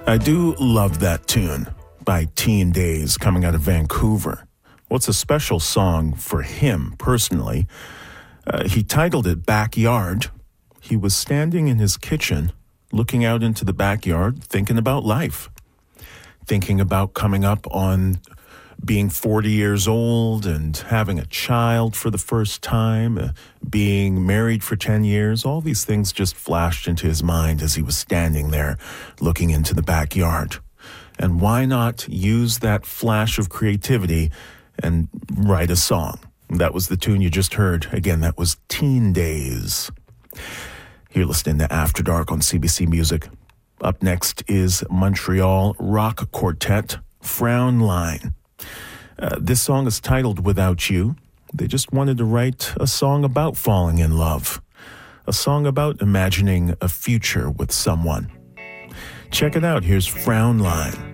I do love that tune by Teen Days coming out of Vancouver. Well, it's a special song for him personally. He titled it Backyard. He was standing in his kitchen, looking out into the backyard, thinking about life, thinking about coming up on being 40 years old and having a child for the first time, being married for 10 years. All these things just flashed into his mind as he was standing there looking into the backyard. And why not use that flash of creativity and write a song? That was the tune you just heard. Again, that was Teen Days. You're listening to After Dark on CBC Music. Up next is Montreal rock quartet Frown Line. This song is titled Without You. They just wanted to write a song about falling in love, a song about imagining a future with someone. Check it out. Here's Frown Line.